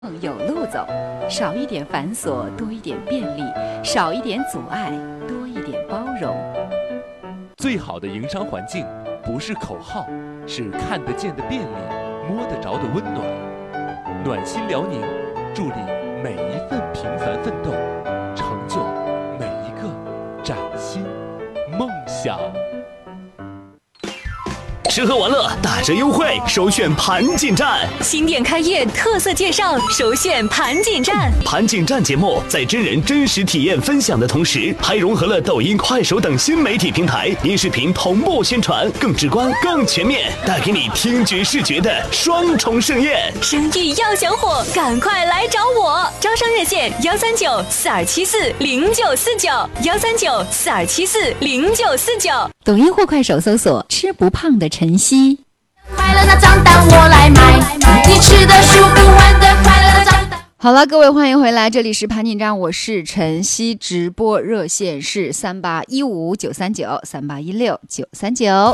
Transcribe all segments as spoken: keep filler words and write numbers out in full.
有路走，少一点繁琐，多一点便利，少一点阻碍，多一点包容。 最好的营商环境不是口号，是看得见的便利，摸得着的温暖。暖心辽宁，助力每一份平凡奋斗，成就每一个崭新梦想。 吃喝玩乐打折优惠，首选盘锦站。 新店开业特色介绍，首选盘锦站。 盘锦站节目在真人真实体验分享的同时，还融合了抖音、快手等新媒体平台音视频同步宣传，更直观、更全面，带给你听觉视觉的双重盛宴。 生意要想火，赶快来找我！招商热线：幺三九四二七四零九四九，幺三九四二七四零九四九。 抖音或快手搜索“吃不胖的晨曦”。 快乐的账单我来买，你吃的舒服，玩的快乐的账单。 好了，各位欢迎回来，这里是盘锦站，我是晨曦，直播热线是三八一五九三九三八一六九三九。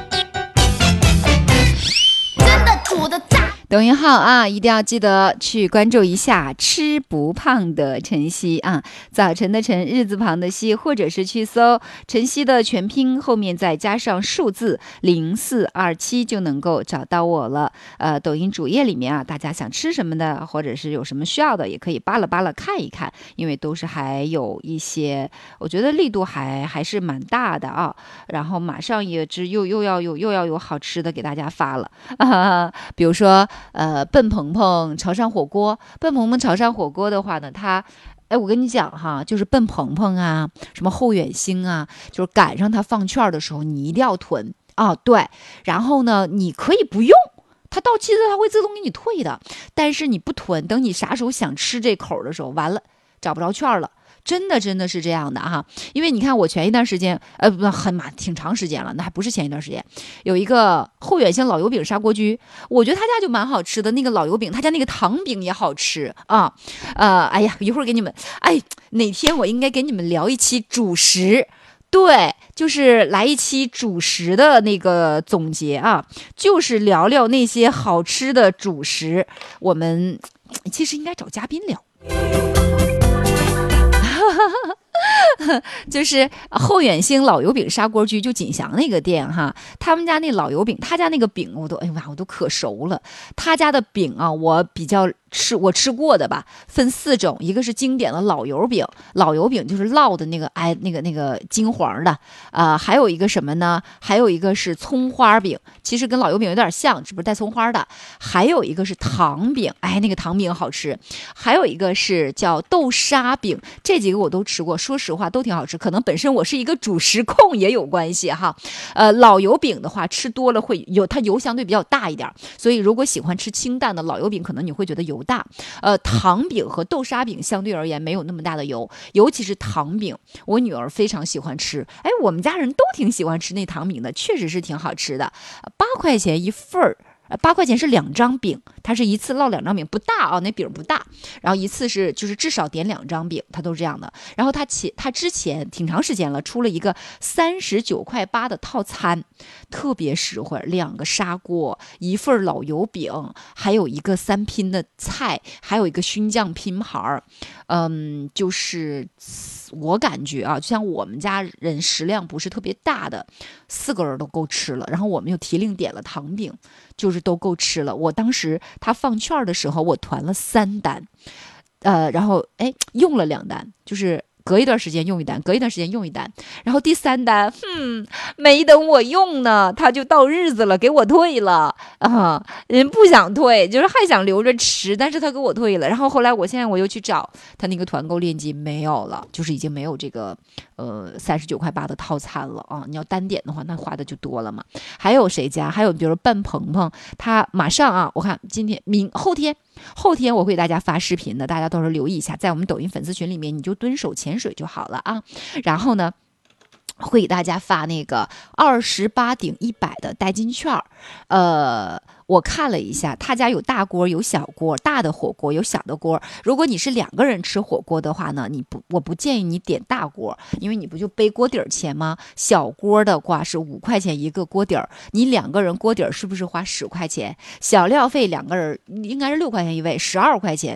真的土的炸。 抖音号啊，一定要记得去关注一下吃不胖的晨曦啊，早晨的晨，日字旁的曦，或者是去搜晨曦的全拼后面再加上数字零四二七就能够找到我了。呃，抖音主页里面啊，大家想吃什么的，或者是有什么需要的，也可以扒拉扒拉看一看，因为都是还有一些，我觉得力度还还是蛮大的啊。然后马上也只又又要有又要有好吃的给大家发了啊，比如说。呃，笨鹏鹏潮汕火锅，笨鹏鹏潮汕火锅的话呢，它，哎，我跟你讲哈，就是笨鹏鹏啊，什么后远星啊，就是赶上它放券的时候，你一定要囤啊，对，然后呢，你可以不用。它到期了，它会自动给你退的，但是你不囤，等你啥时候想吃这口的时候，完了找不着券了。真的真的是这样的哈，因为你看我前一段时间，呃，不很蛮挺长时间了，那还不是前一段时间，有一个后远星老油饼砂锅居，我觉得他家就蛮好吃的，那个老油饼，他家那个糖饼也好吃啊，呃，哎呀，一会儿给你们，哎，哪天我应该给你们聊一期主食。对，就是来一期主食的那个总结啊，就是聊聊那些好吃的主食，我们其实应该找嘉宾聊。就是后远星老油饼砂锅居，就锦祥那个店哈，他们家那老油饼，他家那个饼我都哎呀我都可熟了。他家的饼啊，我比较吃我吃过的吧，分四种，一个是经典的老油饼，老油饼就是烙的那个哎那个那个金黄的啊、呃，还有一个什么呢？还有一个是葱花饼，其实跟老油饼有点像，只不过带葱花的。还有一个是糖饼，哎那个糖饼好吃。还有一个是叫豆沙饼，这几个我都吃过，说实话都挺好吃，可能本身我是一个主食控也有关系哈。呃，老油饼的话吃多了会有它油相对比较大一点，所以如果喜欢吃清淡的老油饼，可能你会觉得油大。呃，糖饼和豆沙饼相对而言没有那么大的油，尤其是糖饼，我女儿非常喜欢吃。哎，我们家人都挺喜欢吃那糖饼的，确实是挺好吃的，八块钱一份儿。八块钱是两张饼，它是一次烙两张饼，不大啊，那饼不大，然后一次是就是至少点两张饼，它都是这样的。然后它前它之前挺长时间了，出了一个三十九块八的套餐，特别实惠，两个砂锅，一份老油饼，还有一个三拼的菜，还有一个熏酱拼盘儿，嗯，就是我感觉啊，就像我们家人食量不是特别大的，四个人都够吃了。然后我们又提令点了糖饼，就是都够吃了。我当时他放券的时候，我团了三单，呃，然后哎用了两单，就是隔一段时间用一单，隔一段时间用一单，然后第三单，哼，没等我用呢，他就到日子了，给我退了啊！人不想退，就是还想留着吃，但是他给我退了。然后后来我现在我又去找他那个团购链接，没有了，就是已经没有这个呃三十九块八的套餐了啊！你要单点的话，那花的就多了嘛。还有谁家？还有比如笨鹏鹏，他马上啊，我看今天明后天。后天我会给大家发视频的，大家到时候留意一下，在我们抖音粉丝群里面，你就蹲守潜水就好了啊。然后呢， 会给大家发那个二十八顶一百的代金券儿，呃。我看了一下，他家有大锅有小锅，大的火锅有小的锅。如果你是两个人吃火锅的话呢，你不，我不建议你点大锅，因为你不就背锅底儿钱吗？小锅的话是五块钱一个锅底儿，你两个人锅底儿是不是花十块钱？小料费两个人应该是六块钱一位，十二块钱。